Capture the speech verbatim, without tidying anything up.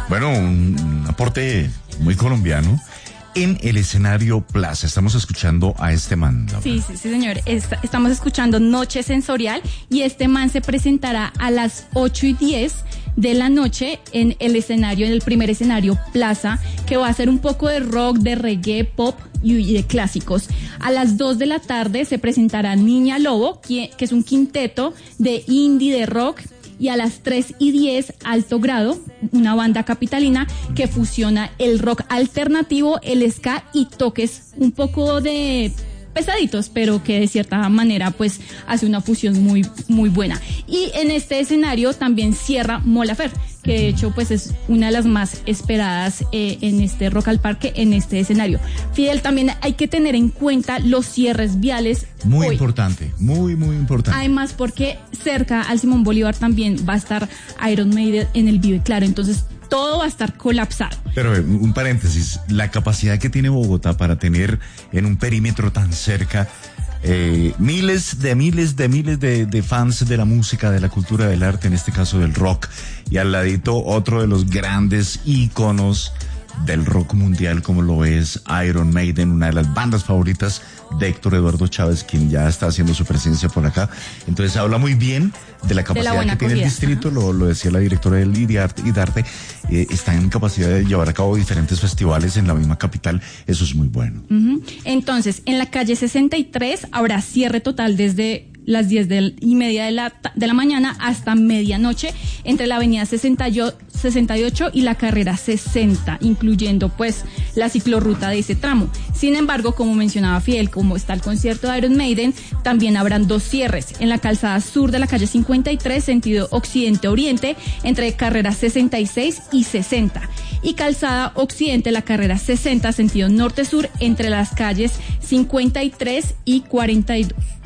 Bueno, un, un aporte muy colombiano. En el escenario Plaza, estamos escuchando a este man. Sí, sí, sí, señor. Est- estamos escuchando Noche Sensorial y este man se presentará a las ocho y diez de la noche en el escenario, en el primer escenario Plaza, que va a ser un poco de rock, de reggae, pop y de clásicos. A las dos de la tarde se presentará Niña Lobo, que, que es un quinteto de indie, de rock. Y a las tres y diez, Alto Grado, una banda capitalina que fusiona el rock alternativo, el ska y toques un poco de pesaditos, pero que de cierta manera pues hace una fusión muy, muy buena. Y en este escenario también cierra Mon Laferte, que de hecho pues es una de las más esperadas eh, en este Rock al Parque, en este escenario. Fidel, también hay que tener en cuenta los cierres viales. Muy hoy. importante, muy, muy importante. Además, porque cerca al Simón Bolívar también va a estar Iron Maiden en el Vive Claro, entonces todo va a estar colapsado. Pero eh, un paréntesis, la capacidad que tiene Bogotá para tener en un perímetro tan cerca eh, miles de miles de miles de, de fans de la música, de la cultura, del arte, en este caso del rock, y al ladito otro de los grandes íconos del rock mundial como lo es Iron Maiden, una de las bandas favoritas de Héctor Eduardo Chávez, quien ya está haciendo su presencia por acá. Entonces habla muy bien de la capacidad de la que tiene el distrito, lo, lo decía la directora del IDARTE, IDARTE eh, está en capacidad de llevar a cabo diferentes festivales en la misma capital, eso es muy bueno. Uh-huh. Entonces, en la calle sesenta y tres habrá cierre total desde las diez del, y media de la, de la mañana hasta medianoche entre la avenida sesenta y ocho y la carrera sesenta, incluyendo pues la ciclorruta de ese tramo. Sin embargo, como mencionaba Fidel, como está el concierto de Iron Maiden, también habrán dos cierres en la calzada sur de la calle cincuenta y tres, sentido occidente-oriente, entre carrera sesenta y seis y sesenta, y calzada occidente, la carrera sesenta, sentido norte-sur, entre las calles cincuenta y tres y cuarenta y dos.